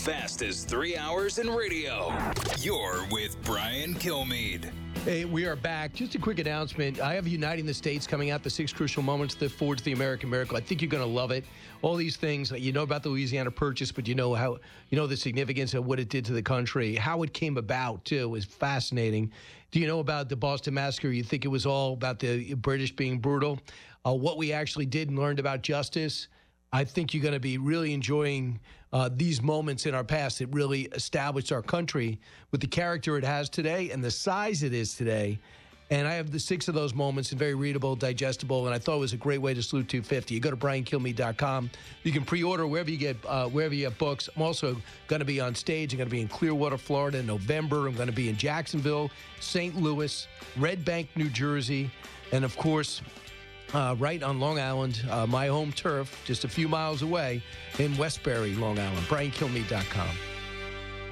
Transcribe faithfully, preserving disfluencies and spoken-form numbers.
fastest three hours in radio. You're with Brian Kilmeade. Hey, we are back. Just a quick announcement. I have Uniting the States coming out, the six crucial moments that forge the American miracle. I think you're going to love it. All these things, you know about the Louisiana Purchase, but you know how, you know the significance of what it did to the country, how it came about, too, is fascinating. Do you know about the Boston Massacre? You think it was all about the British being brutal? Uh, what we actually did and learned about justice? I think you're going to be really enjoying uh, these moments in our past that really established our country with the character it has today and the size it is today. And I have the six of those moments and very readable, digestible, and I thought it was a great way to salute two fifty. You go to brian kilmeade dot com. You can pre-order wherever you get uh, wherever you have books. I'm also going to be on stage. I'm going to be in Clearwater, Florida in November. I'm going to be in Jacksonville, Saint Louis, Red Bank, New Jersey, and, of course, Uh, right on Long Island, uh, my home turf, just a few miles away in Westbury, Long Island. brian kilmeade dot com.